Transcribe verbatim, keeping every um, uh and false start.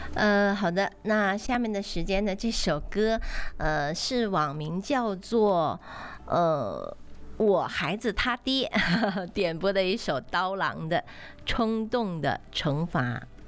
呃，好的，那下面的时间呢，这首歌，呃，是网名叫做呃。我孩子他爹点播的一首刀郎的《冲动的惩罚》。